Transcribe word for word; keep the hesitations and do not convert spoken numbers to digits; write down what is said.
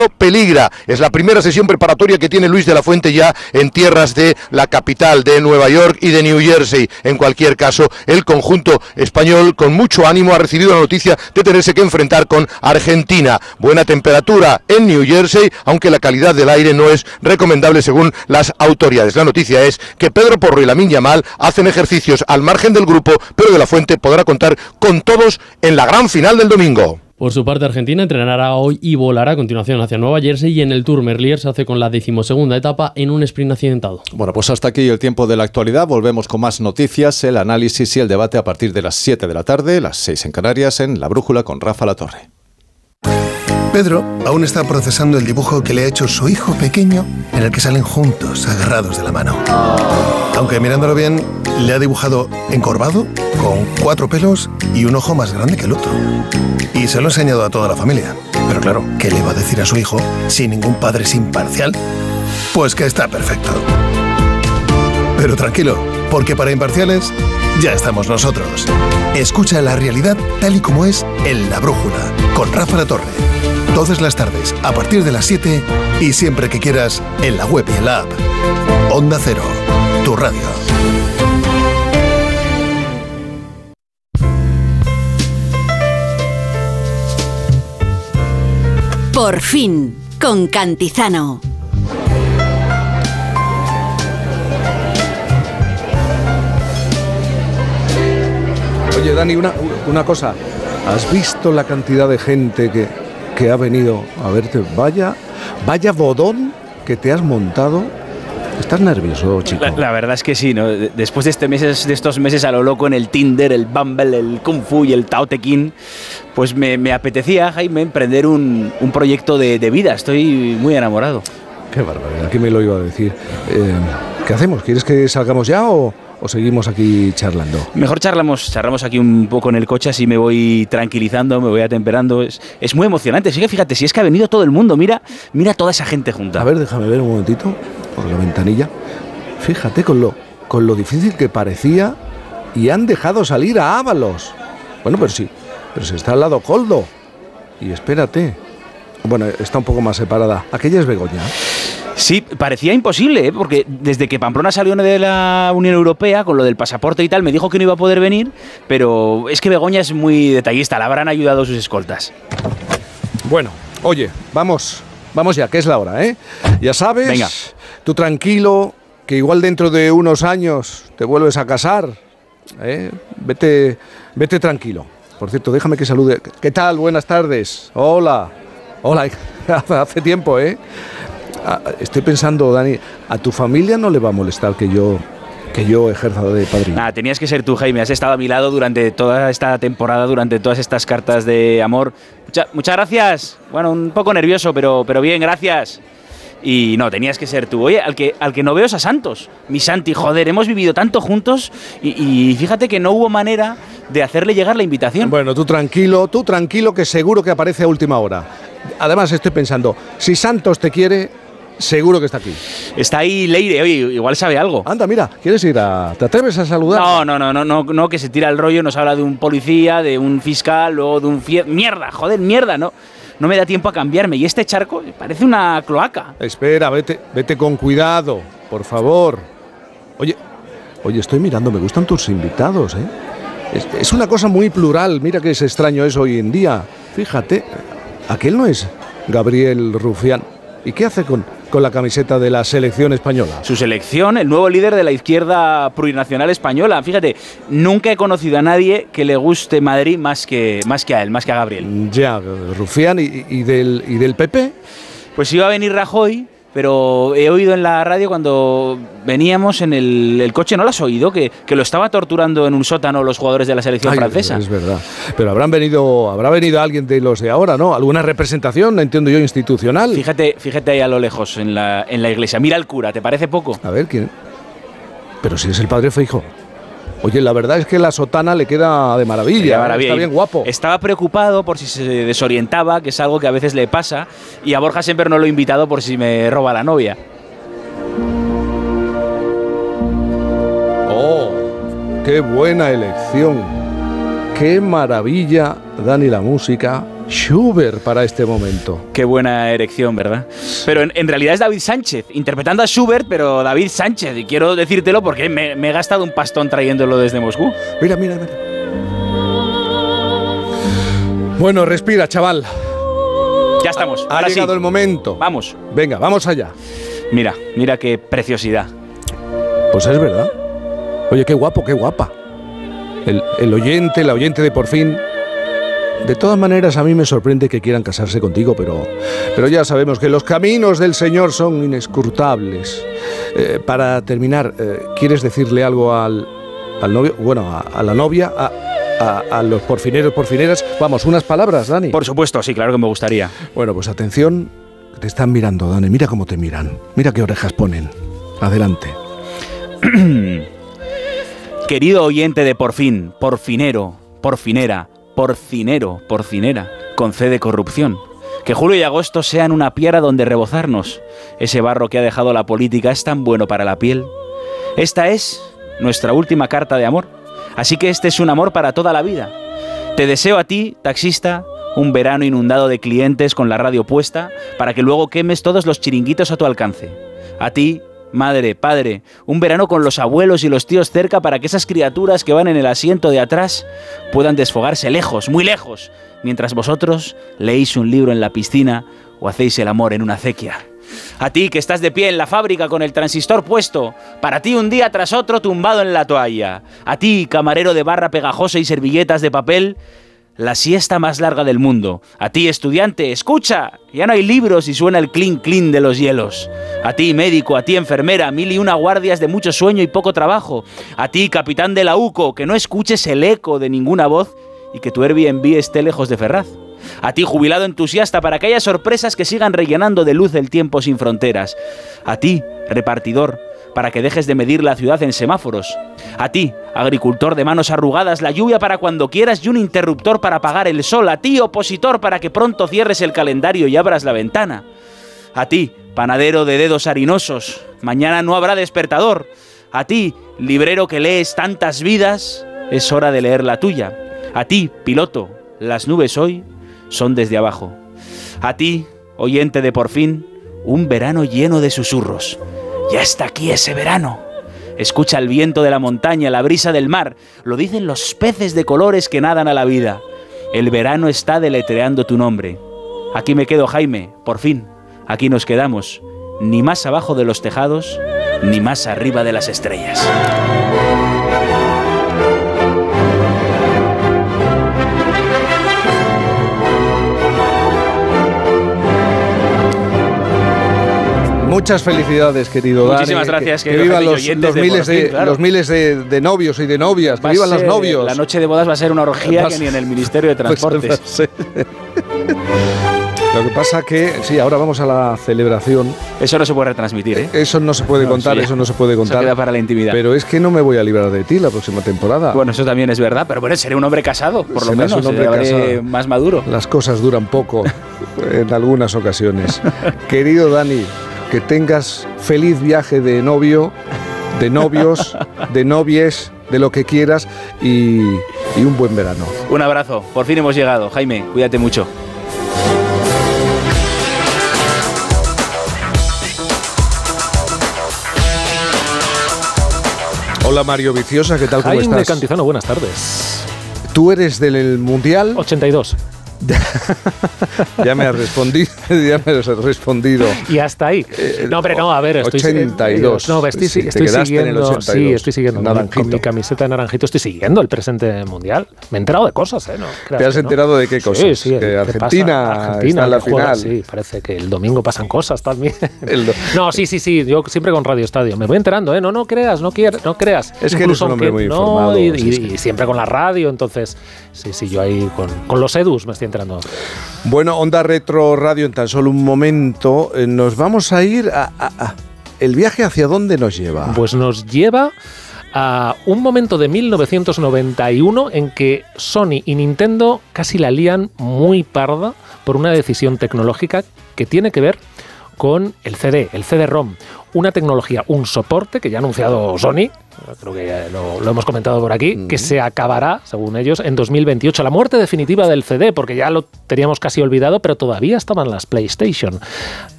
peligra. Es la primera sesión preparatoria que tiene Luis de la Fuente ya en tierras de la capital de Nueva York y de New Jersey. En cualquier caso, el conjunto español con mucho ánimo ha recibido la noticia de tenerse que enfrentar con Argentina. Buena temperatura en New Jersey, aunque la calidad del aire no es recomendable según las autoridades. La noticia es que Pedro Porro y Lamine Yamal hacen ejercicios al margen del grupo, pero de la Fuente podrá contar con todos en la gran final del domingo. Por su parte, Argentina entrenará hoy y volará a continuación hacia Nueva Jersey, y en el Tour Merlier se hace con la decimosegunda etapa en un sprint accidentado. Bueno, pues hasta aquí el tiempo de la actualidad. Volvemos con más noticias, el análisis y el debate a partir de las siete de la tarde, las seis en Canarias, en La Brújula con Rafa Latorre. Pedro aún está procesando el dibujo que le ha hecho su hijo pequeño, en el que salen juntos, agarrados de la mano. Aunque mirándolo bien, le ha dibujado encorvado, con cuatro pelos y un ojo más grande que el otro. Y se lo ha enseñado a toda la familia. Pero claro, ¿qué le va a decir a su hijo si ningún padre es imparcial? Pues que está perfecto. Pero tranquilo, porque para imparciales ya estamos nosotros. Escucha la realidad tal y como es en La Brújula, con Rafa Latorre. Todas las tardes, a partir de las siete, y siempre que quieras, en la web y en la app. Onda Cero, tu radio. Por fin, con Cantizano. Oye, Dani, una, una cosa. ¿Has visto la cantidad de gente que, que ha venido a verte? Vaya, vaya bodón que te has montado. ¿Estás nervioso, chico? La, la verdad es que sí, ¿no? Después de, este meses, de estos meses a lo loco en el Tinder, el Bumble, el Kung Fu y el Tao Te Ching, pues me, me apetecía, Jaime, emprender un, un proyecto de, de vida. Estoy muy enamorado. Qué barbaridad, ¿quién me lo iba a decir? Eh, ¿Qué hacemos? ¿Quieres que salgamos ya o, o seguimos aquí charlando? Mejor charlamos, charlamos aquí un poco en el coche, así me voy tranquilizando, me voy atemperando. Es, es muy emocionante. Sí que fíjate, si es que ha venido todo el mundo, mira, mira toda esa gente junta. A ver, déjame ver un momentito por la ventanilla. Fíjate con lo, con lo difícil que parecía, y han dejado salir a Ábalos. Bueno, pero sí, pero si está al lado Coldo. Y espérate. Bueno, está un poco más separada. Aquella es Begoña. Sí, parecía imposible, ¿eh? Porque desde que Pamplona salió de la Unión Europea, con lo del pasaporte y tal, me dijo que no iba a poder venir, pero es que Begoña es muy detallista, la habrán ayudado sus escoltas. Bueno, oye, vamos, vamos ya, que es la hora, ¿eh? Ya sabes, venga, tú tranquilo, que igual dentro de unos años te vuelves a casar, ¿eh? Vete, vete tranquilo. Por cierto, déjame que salude. ¿Qué tal? Buenas tardes. Hola. Hola, hace tiempo, ¿eh? Estoy pensando, Dani, a tu familia no le va a molestar que yo que yo ejerza de padrino. Nada, tenías que ser tú, Jaime. Has estado a mi lado durante toda esta temporada, durante todas estas cartas de amor. Mucha, muchas gracias. Bueno, un poco nervioso, pero, pero bien, gracias. Y no, tenías que ser tú. Oye, al que, al que no veo es a Santos. Mi Santi, joder, hemos vivido tanto juntos y, y fíjate que no hubo manera de hacerle llegar la invitación. Bueno, tú tranquilo, tú tranquilo, que seguro que aparece a última hora. Además, estoy pensando, si Santos te quiere, seguro que está aquí. Está ahí Leire, oye, igual sabe algo. Anda, mira, ¿quieres ir a...? ¿Te atreves a saludar? No, no, no, no, no, no, que se tira el rollo, nos habla de un policía, de un fiscal, luego de un... Fie... ¡Mierda, joder, mierda! No, no me da tiempo a cambiarme. Y este charco parece una cloaca. Espera, vete, vete con cuidado, por favor. Oye, oye, estoy mirando, me gustan tus invitados, ¿eh? Es, es una cosa muy plural, mira que es extraño eso hoy en día. Fíjate, aquel no es Gabriel Rufián. ¿Y qué hace con, con la camiseta de la selección española? Su selección, el nuevo líder de la izquierda plurinacional española. Fíjate, nunca he conocido a nadie que le guste Madrid más que, más que a él, más que a Gabriel. Ya, Rufián, ¿y, y, del, y del P P? Pues iba a venir Rajoy, pero he oído en la radio cuando veníamos en el, el coche, ¿no lo has oído? Que, que lo estaba torturando en un sótano los jugadores de la selección Ay, francesa. Es verdad. Pero habrán venido, habrá venido alguien de los de ahora, ¿no? ¿Alguna representación, entiendo yo, institucional? Fíjate, fíjate ahí a lo lejos, en la, en la iglesia. Mira al cura, ¿te parece poco? A ver, ¿quién? Pero si es el padre Feijóo. Oye, la verdad es que la sotana le queda de maravilla, de maravilla. Está bien guapo. Estaba preocupado por si se desorientaba, que es algo que a veces le pasa, y a Borja siempre no lo he invitado por si me roba la novia. ¡Oh! ¡Qué buena elección! ¡Qué maravilla, Dani, la música! Schubert para este momento. Qué buena erección, ¿verdad? Pero en, en realidad es David Sánchez, interpretando a Schubert, pero David Sánchez. Y quiero decírtelo porque me, me he gastado un pastón trayéndolo desde Moscú. Mira, mira, mira. Bueno, respira, chaval. Ya estamos. Ha Ahora llegado sí. el momento. Vamos. Venga, vamos allá. Mira, mira qué preciosidad. Pues es verdad. Oye, qué guapo, qué guapa. El, el oyente, la oyente de Por Fin. De todas maneras, a mí me sorprende que quieran casarse contigo, pero, pero ya sabemos que los caminos del Señor son inescrutables. Eh, para terminar, eh, ¿quieres decirle algo al, al novio? Bueno, a, a la novia, a, a, a los porfineros, porfineras. Vamos, unas palabras, Dani. Por supuesto, sí, claro que me gustaría. Bueno, pues atención, te están mirando, Dani. Mira cómo te miran. Mira qué orejas ponen. Adelante. Querido oyente de Por Fin, porfinero, porfinera, porcinero, porcinera, con C de corrupción. Que julio y agosto sean una piedra donde rebozarnos. Ese barro que ha dejado la política es tan bueno para la piel. Esta es nuestra última carta de amor. Así que este es un amor para toda la vida. Te deseo a ti, taxista, un verano inundado de clientes con la radio puesta para que luego quemes todos los chiringuitos a tu alcance. A ti, madre, padre, un verano con los abuelos y los tíos cerca para que esas criaturas que van en el asiento de atrás puedan desfogarse lejos, muy lejos, mientras vosotros leéis un libro en la piscina o hacéis el amor en una acequia. A ti que estás de pie en la fábrica con el transistor puesto, para ti un día tras otro tumbado en la toalla. A ti, camarero de barra pegajosa y servilletas de papel, la siesta más larga del mundo. A ti, estudiante, escucha, ya no hay libros y suena el clink clink de los hielos. A ti, médico, a ti, enfermera, mil y una guardias de mucho sueño y poco trabajo. A ti, capitán de la U C O, que no escuches el eco de ninguna voz y que tu Airbnb esté lejos de Ferraz. A ti, jubilado entusiasta, para que haya sorpresas que sigan rellenando de luz el tiempo sin fronteras. A ti, repartidor, para que dejes de medir la ciudad en semáforos. A ti, agricultor de manos arrugadas, la lluvia para cuando quieras y un interruptor para apagar el sol. A ti, opositor, para que pronto cierres el calendario y abras la ventana. A ti, panadero de dedos harinosos, mañana no habrá despertador. A ti, librero que lees tantas vidas, es hora de leer la tuya. A ti, piloto, las nubes hoy son desde abajo. A ti, oyente de Por Fin, un verano lleno de susurros. Ya está aquí ese verano. Escucha el viento de la montaña, la brisa del mar. Lo dicen los peces de colores que nadan a la vida. El verano está deletreando tu nombre. Aquí me quedo, Jaime, por fin. Aquí nos quedamos. Ni más abajo de los tejados, ni más arriba de las estrellas. Muchas felicidades, querido Dani. Muchísimas gracias, que, que que vivan los, oyentes los de miles, Por Fin, de, claro. los miles de, de novios y de novias, que Va vivan a los ser- novios. La noche de bodas va a ser una orgía Va a que ser- ni en el Ministerio de Transportes. Pues, sí. Lo que pasa que, sí, ahora vamos a la celebración. Eso no se puede retransmitir, ¿eh? Eso no se puede No, contar, sí. eso no se puede Eso contar. queda para la intimidad. Pero es que no me voy a librar de ti la próxima temporada. Bueno, eso también es verdad, pero bueno, seré un hombre casado, por lo Serás menos, un hombre seré casado. más maduro. Las cosas duran poco en algunas ocasiones. Querido Dani, que tengas feliz viaje de novio, de novios, de novies, de lo que quieras y, y un buen verano. Un abrazo, por fin hemos llegado. Jaime, cuídate mucho. Hola Mario Viciosa, ¿qué tal? ¿Cómo Jaime estás? Cantizano, buenas tardes. ¿Tú eres del Mundial? ochenta y dos. Ya me has respondido, ya me has respondido. Y hasta ahí. No, hombre, no, a ver, estoy ochenta y dos. No, estoy, Sí, te estoy quedaste en el siguiendo. ochenta y dos. Sí, estoy siguiendo. Con mi, Naranjito. con mi camiseta de naranjito estoy siguiendo el presente mundial. Me he enterado de cosas, ¿eh? No, creas ¿Te has que no. enterado de qué cosas? Sí, sí. Que ¿qué Argentina pasa? Argentina está en la que juega, final. Sí, parece que el domingo pasan cosas también. El do- No, sí, sí, sí. Yo siempre con Radio Estadio. Me voy enterando, ¿eh? No, no creas, no, quier, no creas. Es que eres Incluso un hombre aunque muy no, informado, Y, sí, y- sí. y siempre con la radio, entonces. Sí, sí, yo ahí con, con los edus me estoy enterando. Bueno, Onda Retro Radio, en tan solo un momento, eh, nos vamos a ir a, a- a- ¿El viaje hacia dónde nos lleva? Pues nos lleva a un momento de mil novecientos noventa y uno en que Sony y Nintendo casi la lían muy parda por una decisión tecnológica que tiene que ver con el C D, el C D-ROM, una tecnología, un soporte que ya ha anunciado Sony, creo que ya lo, lo hemos comentado por aquí, mm. que se acabará, según ellos, en dos mil veintiocho. La muerte definitiva del C D, porque ya lo teníamos casi olvidado, pero todavía estaban las PlayStation.